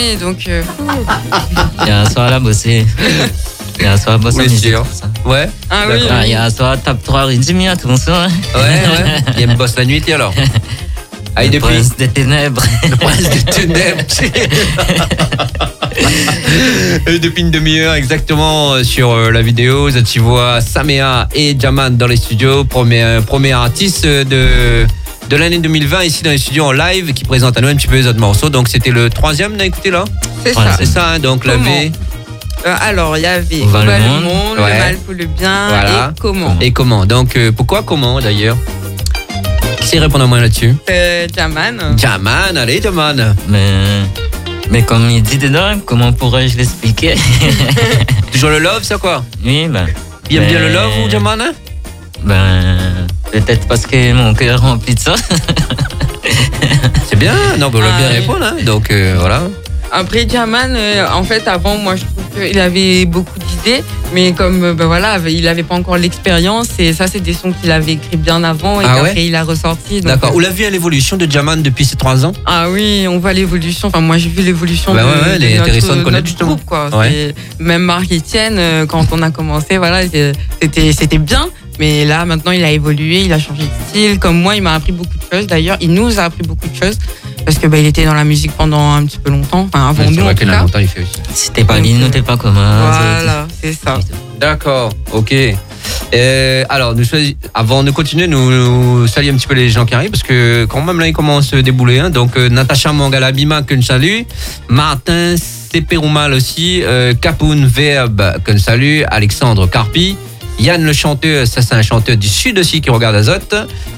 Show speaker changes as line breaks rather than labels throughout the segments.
jamais, donc...
Il y a un soir à la bosser. Il y a un soir à bosser.
Oui, sûr. Ouais.
Ah oui,
Il y a un soir à tape 3 Rinzimi à tout le monde.
Ouais. Il y a une bosse la nuit, alors. Ah,
Le
depuis.
prince des ténèbres.
Le prince des ténèbres. Depuis une demi-heure exactement sur la vidéo, tu vois Samea et Jaman dans les studios, premier artiste de l'année 2020 ici dans les studios en live qui présente à nous un petit peu les autres morceaux. Donc c'était le troisième, on a écouté là.
c'est
Voilà,
ça.
C'est ça, hein, donc la
Comment
V.
Alors, il y avait
On va le
le
monde.
monde,
Ouais.
le mal pour le bien,
Voilà.
et comment
Et comment. Donc pourquoi comment d'ailleurs? Qui sait répondre à moi là-dessus?
Jaman.
Jaman, allez Jaman.
Mais comme il dit dedans, comment pourrais-je l'expliquer?
Toujours le love, ça quoi?
Oui, ben.
Il aime bien le love ou Jaman, hein?
Peut-être parce que mon cœur est rempli de ça.
C'est bien, non, on va bien
oui.
répondre, hein. Donc voilà.
Après, Jaman, en fait, avant, moi, je trouve qu'il avait beaucoup d'idées, mais comme, voilà, il n'avait pas encore l'expérience, et ça, c'est des sons qu'il avait écrits bien avant, et
Ah
qu'après,
ouais
il a ressorti. donc,
D'accord. Vous l'avez vu à l'évolution de Jaman depuis ces 3 ans?
Ah oui, on voit l'évolution. Enfin, moi, j'ai vu l'évolution
Bah
de,
ouais, elle est
de
intéressante de connaître,
notre
justement.
groupe, quoi.
Ouais.
Même Marc-Etienne, quand on a commencé, voilà, c'était bien. Mais là, maintenant, il a évolué, il a changé de style. Comme moi, il m'a appris beaucoup de choses. D'ailleurs, il nous a appris beaucoup de choses. Parce que il était dans la musique pendant un petit peu longtemps. Enfin, avant
Ouais, c'est
nous,
vrai
en tout
qu'il y a
cas.
longtemps, il fait aussi.
Si t'es pas ligne, t'es pas commun.
Voilà, c'est ça.
D'accord, ok. Alors, avant de continuer, nous saluons un petit peu les gens qui arrivent parce que quand même là, ils commencent à débouler. Hein. Donc, Natacha Mangalabima, que je salue. Martin Seperumal aussi. Capoun Verbe, que je salue. Alexandre Carpi. Yann le chanteur, ça c'est un chanteur du sud aussi qui regarde Azote.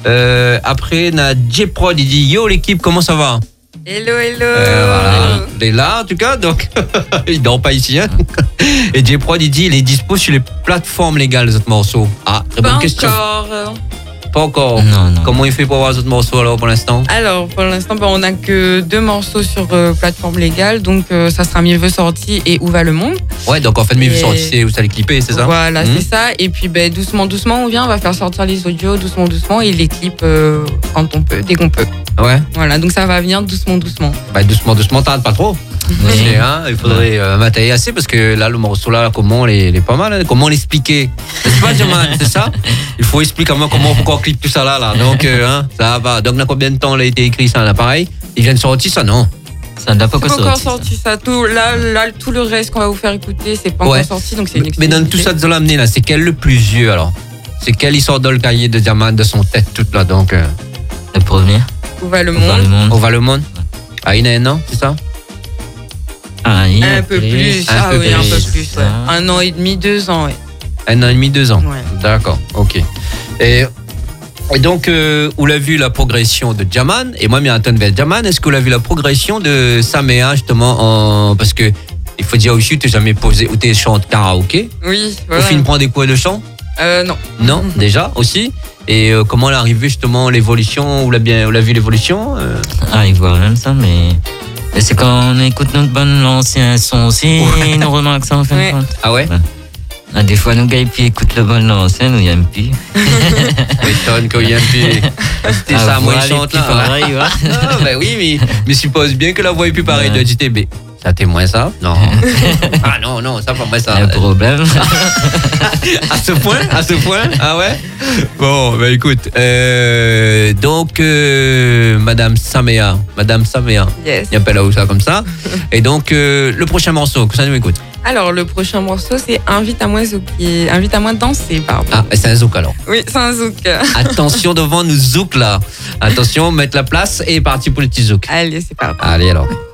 Après, on a J-Prod, il dit yo l'équipe, comment ça va?
Hello.
Voilà, il est là en tout cas, donc il dort pas ici. Hein. Et J-Prod il dit il est dispo sur les plateformes légales les autres morceaux. Ah, très bonne
Pas
question.
encore.
Pas encore.
Non.
Comment il fait pour avoir les autres morceaux alors pour l'instant?
Alors, pour l'instant, on n'a que 2 morceaux sur plateforme légale. Donc, ça sera Mieux vaut sorti et Où va le monde.
Ouais, donc en fait, mais
Et-
vous sortissez, vous allez clipper, c'est ça?
Voilà, c'est ça. Et puis, doucement, on va faire sortir les audios doucement et les clips quand on peut, dès qu'on peut.
Ouais.
Voilà, donc ça va venir doucement.
Bah, doucement, tarde pas trop. Hein, il faudrait m'attaquer assez parce que là, le morceau là, comment il est pas mal. Hein. Comment l'expliquer? C'est pas Jaman, c'est ça? Il faut expliquer comment pourquoi on clip tout ça là. Donc, ça va. Donc, dans combien de temps il a été écrit ça? Un appareil? Il vient de sortir ça, non?
Ça n'a pas
C'est pas encore
sorti.
sorti ça. Tout le reste qu'on va vous faire écouter, c'est pas
Ouais.
encore sorti, donc c'est une
Mais dans
exclusivité.
tout ça de l'amener là, c'est quel le plus vieux alors? C'est quel il sort dans le cahier de Jaman de son tête toute là donc
Le premier.
Où va le
Où va le
monde?
monde.
on va le monde? Ah, il y en a un an, c'est ça?
Ah, il y a
Un peu plus.
Un peu
Un peu
plus.
plus, ouais. 1 an et demi, 2 ans, ouais.
1 an et demi, 2 ans.
Ouais.
D'accord, ok. Et donc, vous l'avez vu la progression de Jaman, et moi, je m'attends vers Jaman. Est-ce que vous l'avez vu la progression de Samea, justement, parce que il faut dire aussi, tu n'as jamais posé, ou tu chantes karaoké.
Oui,
Au
voilà.
film, prend des cours de chant?
Non.
Non, déjà, aussi. Et comment elle est arrivée, justement, l'évolution, vous l'avez vu l'évolution
Ah, il voit même ça, mais c'est quand on écoute notre bonne l'ancien son aussi,
Ouais.
nous remarque ça en fin de
Ouais.
compte.
Ah ouais?
Ah, des fois, nous gars, puis écoutent le bon l'ancien, nous y aime plus.
M'étonne qu'il y a un peu. C'était ça, moi, il chante là.
Pareil, ouais.
Ah, ben oui, mais suppose bien que la voix est plus pareille de
Ouais.
JTB. Ça témoin ça? Non. Ah non, ça pas moi ça.
Un problème.
À ce point? Ah ouais? Bon, ben écoute, donc Madame Samea,
Yes.
il appelle là où ça comme ça. Et donc le prochain morceau, que ça nous écoute.
Alors, le prochain morceau, c'est Invite à moi danser, pardon.
Ah, c'est un zouk alors.
Oui, c'est un zouk.
Attention devant nous zouk là. Attention, mettre la place et parti pour le petit zouk.
Allez, c'est parti.
Allez alors.